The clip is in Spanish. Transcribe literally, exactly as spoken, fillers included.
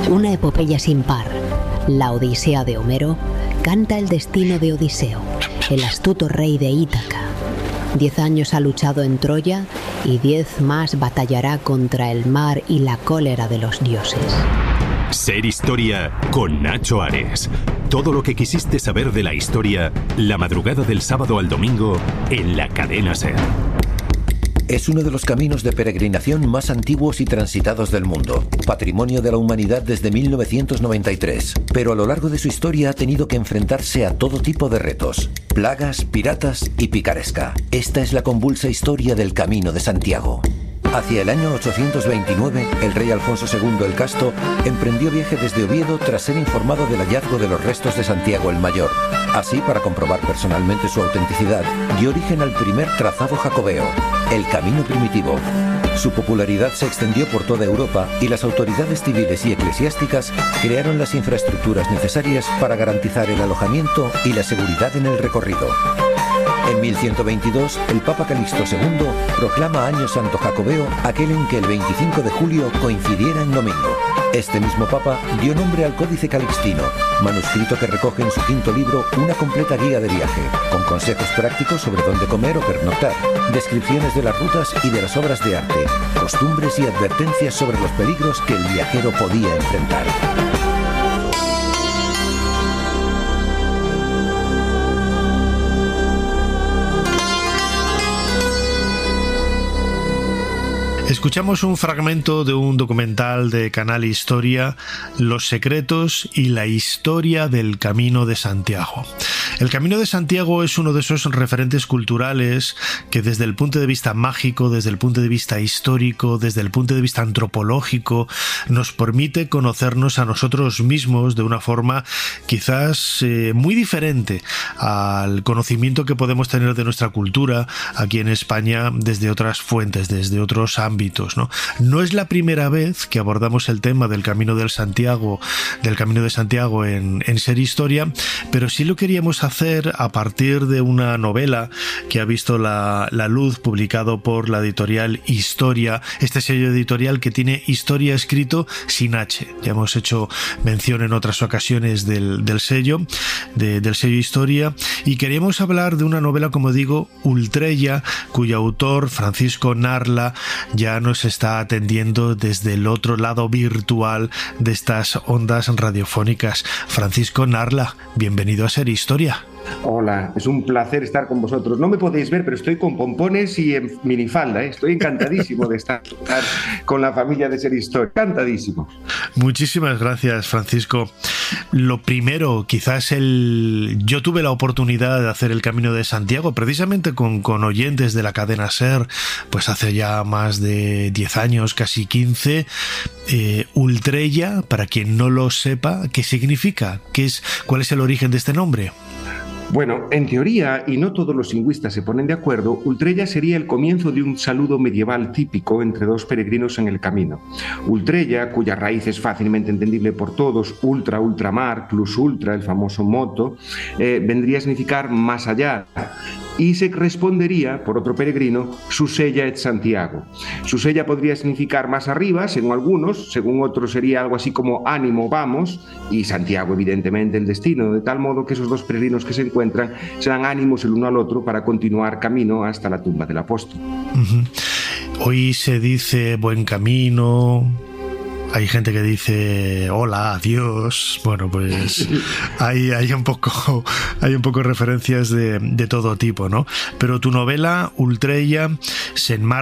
Una epopeya sin par, la Odisea de Homero, canta el destino de Odiseo, el astuto rey de Ítaca. Diez años ha luchado en Troya y diez más batallará contra el mar y la cólera de los dioses. Ser Historia con Nacho Ares. Todo lo que quisiste saber de la historia, la madrugada del sábado al domingo en la cadena SER. Es uno de los caminos de peregrinación más antiguos y transitados del mundo, patrimonio de la humanidad desde mil novecientos noventa y tres, pero a lo largo de su historia ha tenido que enfrentarse a todo tipo de retos, plagas, piratas y picaresca. Esta es la convulsa historia del Camino de Santiago. Hacia el año ochocientos veintinueve, el rey Alfonso segundo el Casto emprendió viaje desde Oviedo tras ser informado del hallazgo de los restos de Santiago el Mayor. Así, para comprobar personalmente su autenticidad, dio origen al primer trazado jacobeo, el Camino Primitivo. Su popularidad se extendió por toda Europa y las autoridades civiles y eclesiásticas crearon las infraestructuras necesarias para garantizar el alojamiento y la seguridad en el recorrido. En mil ciento veintidós, el Papa Calixto segundo proclama Año Santo Jacobeo, aquel en que el veinticinco de julio coincidiera en domingo. Este mismo Papa dio nombre al Códice Calixtino, manuscrito que recoge en su quinto libro una completa guía de viaje, con consejos prácticos sobre dónde comer o pernoctar, descripciones de las rutas y de las obras de arte, costumbres y advertencias sobre los peligros que el viajero podía enfrentar. Escuchamos un fragmento de un documental de Canal Historia, Los secretos y la historia del Camino de Santiago. El Camino de Santiago es uno de esos referentes culturales que desde el punto de vista mágico, desde el punto de vista histórico, desde el punto de vista antropológico, nos permite conocernos a nosotros mismos de una forma quizás eh, muy diferente al conocimiento que podemos tener de nuestra cultura aquí en España desde otras fuentes, desde otros ámbitos, ¿no? No es la primera vez que abordamos el tema del Camino del Santiago, del Camino de Santiago en, en Ser Historia, pero sí lo queríamos hacer a partir de una novela que ha visto la, la luz, publicado por la editorial Historia, este sello editorial que tiene Historia escrito sin H. Ya hemos hecho mención en otras ocasiones del, del sello, de, del sello Historia, y queríamos hablar de una novela, como digo, Ultrella, cuyo autor, Francisco Narla, ya nos está atendiendo desde el otro lado virtual de estas ondas radiofónicas. Francisco Narla, bienvenido a Ser Historia. Hola, es un placer estar con vosotros. No me podéis ver, pero estoy con pompones y en minifalda, ¿eh? Estoy encantadísimo de estar con la familia de Ser Historia. Encantadísimo. Muchísimas gracias, Francisco. Lo primero, quizás el... yo tuve la oportunidad de hacer el Camino de Santiago precisamente con, con oyentes de la cadena SER, pues hace ya más de diez años, casi quince. Eh, Ultrella, para quien no lo sepa, ¿qué significa? ¿Qué es, ¿Cuál es el origen de este nombre? Bueno, en teoría, y no todos los lingüistas se ponen de acuerdo, Ultrella sería el comienzo de un saludo medieval típico entre dos peregrinos en el camino. Ultrella, cuya raíz es fácilmente entendible por todos, ultra, ultramar, plus ultra, el famoso moto, eh, vendría a significar más allá, y se respondería, por otro peregrino, Susella et Santiago. Susella podría significar más arriba, según algunos, según otros sería algo así como ánimo, vamos, y Santiago, evidentemente, el destino, de tal modo que esos dos peregrinos que se encuentran se dan ánimos el uno al otro para continuar camino hasta la tumba del apóstol. Uh-huh. Hoy se dice buen camino. Hay gente que dice hola, adiós. Bueno, pues hay, hay un poco hay un poco referencias de, de todo tipo, ¿no? Pero tu novela, Ultrella, se enmarca